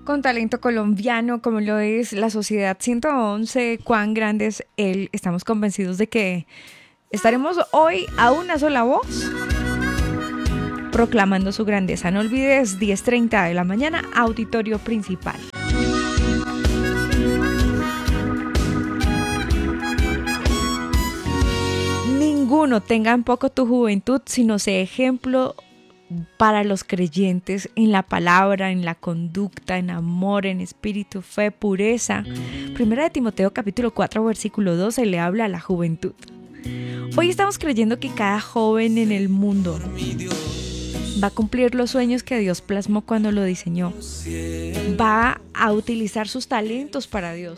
con talento colombiano, como lo es la Sociedad 111, cuán grande es él. Estamos convencidos de que estaremos hoy a una sola voz proclamando su grandeza. No olvides, 10:30 de la mañana, auditorio principal. Ninguno tenga en poco tu juventud, sino sé ejemplo para los creyentes en la palabra, en la conducta, en amor, en espíritu, fe, pureza. Primera de Timoteo capítulo 4 versículo 12 le habla a la juventud. Hoy estamos creyendo que cada joven en el mundo va a cumplir los sueños que Dios plasmó cuando lo diseñó. Va a utilizar sus talentos para Dios.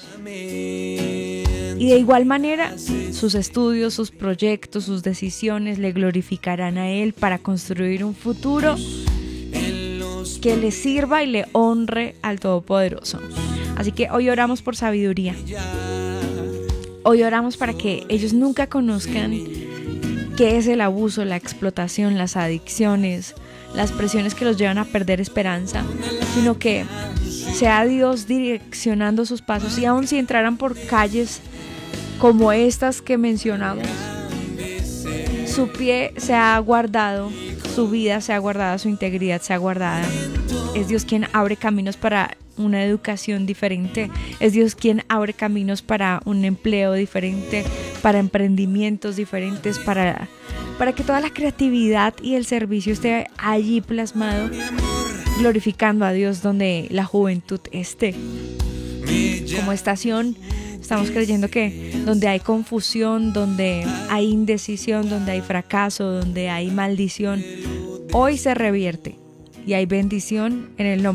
Y de igual manera, sus estudios, sus proyectos, sus decisiones le glorificarán a Él para construir un futuro que le sirva y le honre al Todopoderoso. Así que hoy oramos por sabiduría. Hoy oramos para que ellos nunca conozcan qué es el abuso, la explotación, las adicciones, las presiones que los llevan a perder esperanza, sino que sea Dios direccionando sus pasos, y aun si entraran por calles como estas que mencionamos, su pie se ha guardado, su vida se ha guardado, su integridad se ha guardado. Es Dios quien abre caminos para una educación diferente, es Dios quien abre caminos para un empleo diferente, para emprendimientos diferentes, para que toda la creatividad y el servicio esté allí plasmado, glorificando a Dios donde la juventud esté. Como estación, estamos creyendo que donde hay confusión, donde hay indecisión, donde hay fracaso, donde hay maldición, hoy se revierte y hay bendición en el nombre